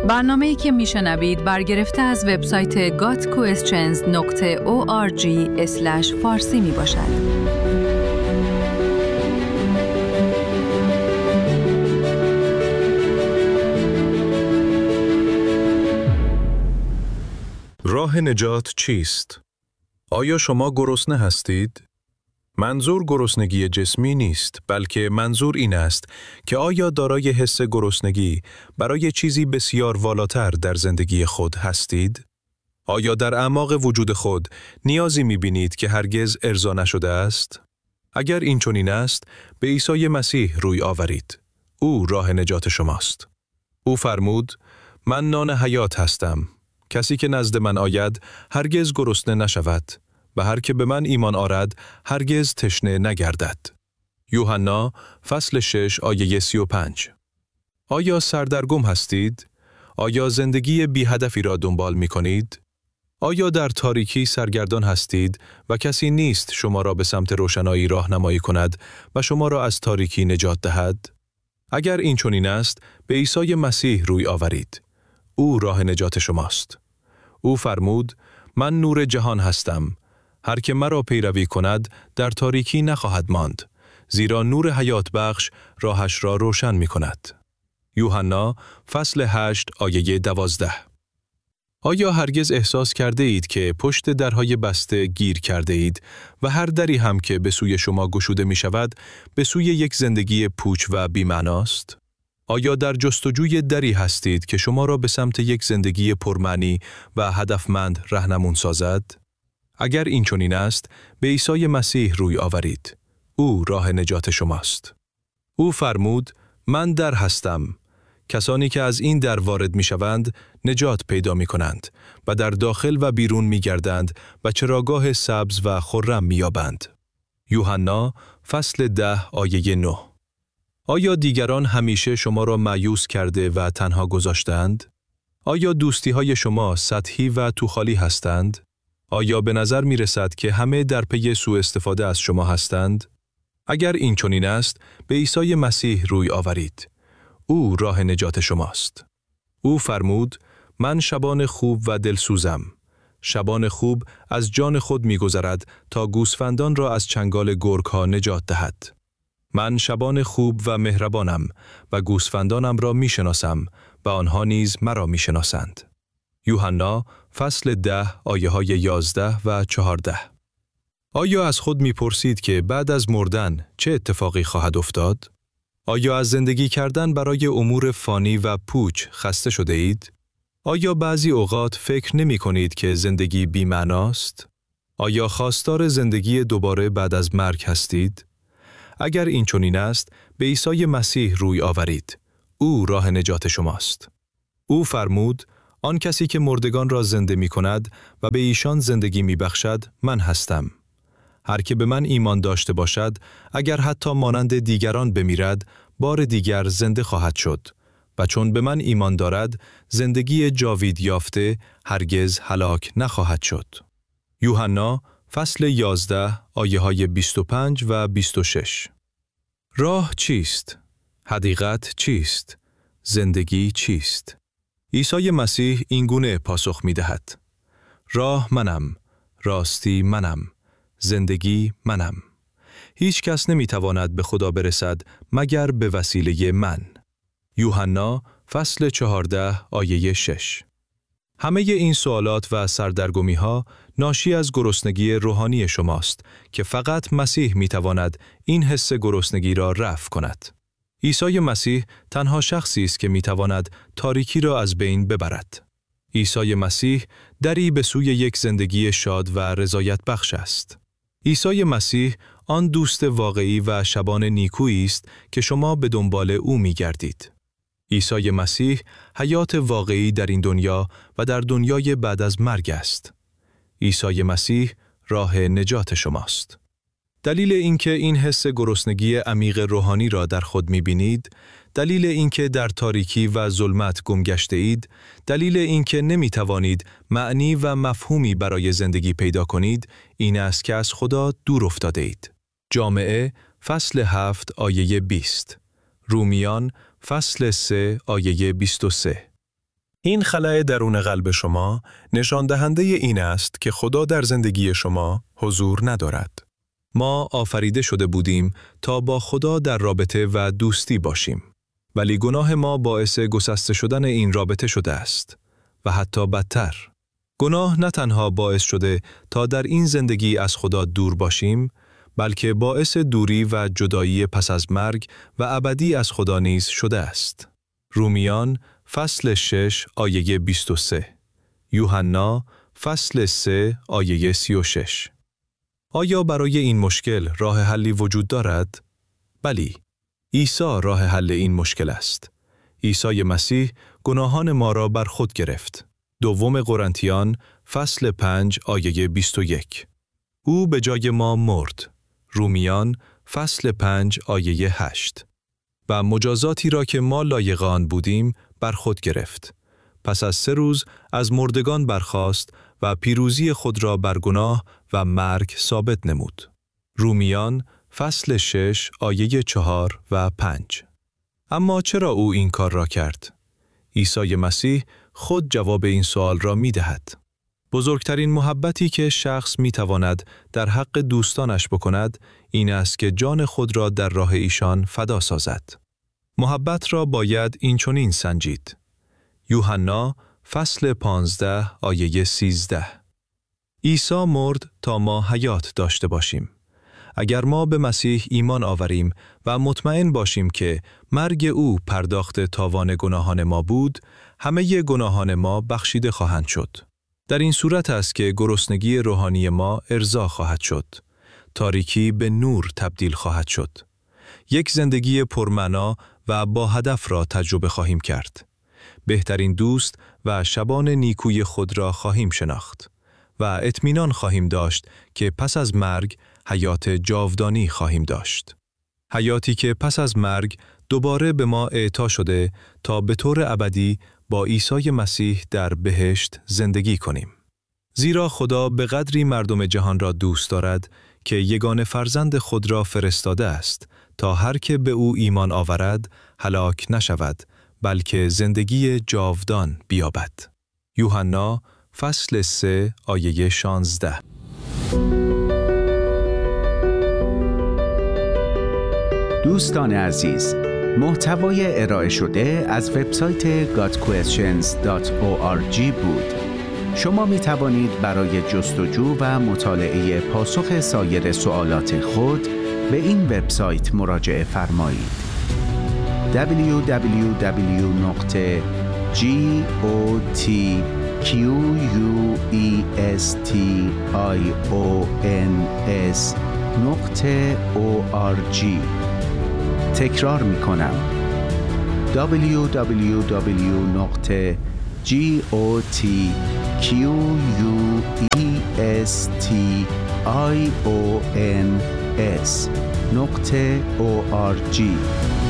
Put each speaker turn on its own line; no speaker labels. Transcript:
برنامه‌ای که میشنوید برگرفته از وبسایت gotquestions.org/فارسی میباشد.
راه نجات چیست؟ آیا شما گرسنه هستید؟ منظور گرسنگی جسمی نیست، بلکه منظور این است که آیا دارای حس گرسنگی برای چیزی بسیار والاتر در زندگی خود هستید؟ آیا در اعماق وجود خود نیازی می‌بینید که هرگز ارضا نشده است؟ اگر این چنین است، به عیسی مسیح روی آورید. او راه نجات شماست. او فرمود: من نان حیات هستم. کسی که نزد من آید هرگز گرسنه نشود و هر که به من ایمان آرد هرگز تشنه نگردد. یوحنا فصل 6 آیه 35. آیا سردرگم هستید؟ آیا زندگی بی هدفی را دنبال می کنید؟ آیا در تاریکی سرگردان هستید و کسی نیست شما را به سمت روشنایی راهنمایی کند و شما را از تاریکی نجات دهد؟ اگر این چنین است، به عیسی مسیح روی آورید. او راه نجات شماست. او فرمود: من نور جهان هستم. هر که مرا پیروی کند در تاریکی نخواهد ماند، زیرا نور حیات بخش راهش را روشن می کند. یوحنا فصل 8 آیه 12. آیا هرگز احساس کرده اید که پشت درهای بسته گیر کرده اید و هر دری هم که به سوی شما گشوده می شود به سوی یک زندگی پوچ و بی‌معناست؟ آیا در جستجوی دری هستید که شما را به سمت یک زندگی پرمعنی و هدفمند راهنمون سازد؟ اگر این چنین است، به عیسی مسیح روی آورید. او راه نجات شماست. او فرمود: من در هستم. کسانی که از این در وارد می شوند، نجات پیدا می کنند و در داخل و بیرون می گردند و چراگاه سبز و خرم می یابند. یوحنا فصل 10 آیه 9. آیا دیگران همیشه شما را مایوس کرده و تنها گذاشتند؟ آیا دوستی‌های شما سطحی و توخالی هستند؟ آیا به نظر می رسد که همه در پی سوء استفاده از شما هستند؟ اگر این چنین است، به عیسی مسیح روی آورید. او راه نجات شماست. او فرمود: من شبان خوب و دلسوزم. شبان خوب از جان خود می گذرد تا گوسفندان را از چنگال گرگ‌ها نجات دهد. من شبان خوب و مهربانم و گوسفندانم را می شناسم و آنها نیز مرا می شناسند. یوحنا فصل 10 آیه های 11 و 14. آیا از خود می پرسید که بعد از مردن چه اتفاقی خواهد افتاد؟ آیا از زندگی کردن برای امور فانی و پوچ خسته شده اید؟ آیا بعضی اوقات فکر نمی کنید که زندگی بی معناست؟ آیا خواستار زندگی دوباره بعد از مرگ هستید؟ اگر این چنین است، به عیسی مسیح روی آورید. او راه نجات شماست. او فرمود: آن کسی که مردگان را زنده می کند و به ایشان زندگی می بخشد، من هستم. هر که به من ایمان داشته باشد، اگر حتی مانند دیگران بمیرد، بار دیگر زنده خواهد شد و چون به من ایمان دارد، زندگی جاوید یافته هرگز هلاک نخواهد شد. یوحنا فصل 11 آیه های 25 و 26. راه چیست؟ حقیقت چیست؟ زندگی چیست؟ عیسی مسیح این گونه پاسخ می دهد: راه منم، راستی منم، زندگی منم. هیچ کس نمی تواند به خدا برسد مگر به وسیله من. یوحنا فصل 14 آیه 6. همه این سوالات و سردرگمی ها ناشی از گرسنگی روحانی شماست که فقط مسیح می تواند این حس گرسنگی را رفع کند. عیسی مسیح تنها شخصی است که می تواند تاریکی را از بین ببرد. عیسی مسیح دری به سوی یک زندگی شاد و رضایت بخش است. عیسی مسیح آن دوست واقعی و شبان نیکویی است که شما به دنبال او می گردید. عیسی مسیح حیات واقعی در این دنیا و در دنیای بعد از مرگ است. عیسی مسیح راه نجات شماست. دلیل اینکه این حس گرسنگی عمیق روحانی را در خود می‌بینید، دلیل اینکه در تاریکی و ظلمت گم گشته اید، دلیل اینکه نمی‌توانید معنی و مفهومی برای زندگی پیدا کنید، این است که از خدا دور افتاده اید. جامعه فصل 7 آیه 20. رومیان فصل 3 آیه 23. این خلأ درون قلب شما نشان دهنده این است که خدا در زندگی شما حضور ندارد. ما آفریده شده بودیم تا با خدا در رابطه و دوستی باشیم. ولی گناه ما باعث گسسته شدن این رابطه شده است. و حتی بدتر. گناه نه تنها باعث شده تا در این زندگی از خدا دور باشیم، بلکه باعث دوری و جدایی پس از مرگ و ابدی از خدا نیز شده است. رومیان فصل 6 آیه 23. یوحنا فصل 3 آیه 36. آیا برای این مشکل راه حلی وجود دارد؟ بلی. عیسی راه حل این مشکل است. عیسی مسیح گناهان ما را بر خود گرفت. دوم قرنتیان فصل 5 آیه 21. او به جای ما مرد. رومیان فصل 5 آیه 8. و مجازاتی را که ما لایق آن بودیم بر خود گرفت. پس از 3 روز از مردگان برخاست و پیروزی خود را بر گناه و مرگ ثابت نمود. رومیان فصل 6 آیه 4 و 5. اما چرا او این کار را کرد؟ عیسی مسیح خود جواب این سوال را می دهد. بزرگترین محبتی که شخص می تواند در حق دوستانش بکند این است که جان خود را در راه ایشان فدا سازد. محبت را باید این چنین سنجید. یوحنا فصل 15 آیه 13. عیسی مرد تا ما حیات داشته باشیم. اگر ما به مسیح ایمان آوریم و مطمئن باشیم که مرگ او پرداخت تاوان گناهان ما بود، همه گناهان ما بخشیده خواهند شد. در این صورت است که گرسنگی روحانی ما ارضا خواهد شد. تاریکی به نور تبدیل خواهد شد. یک زندگی پرمعنا و با هدف را تجربه خواهیم کرد. بهترین دوست و شبان نیکوی خود را خواهیم شناخت و اطمینان خواهیم داشت که پس از مرگ حیات جاودانی خواهیم داشت. حیاتی که پس از مرگ دوباره به ما اعطا شده تا به طور ابدی با عیسی مسیح در بهشت زندگی کنیم. زیرا خدا به قدری مردم جهان را دوست دارد که یگانه فرزند خود را فرستاده است تا هر که به او ایمان آورد هلاک نشود بلکه زندگی جاودان بیابد. یوحنا فصل 3 آیه 16.
دوستان عزیز، محتوای ارائه شده از وبسایت godquestions.org بود. شما می توانید برای جستجو و مطالعه پاسخ سایر سوالات خود به این وبسایت مراجعه فرمایید. www.godquestions.org. تکرار می کنم. www.godquestions.org.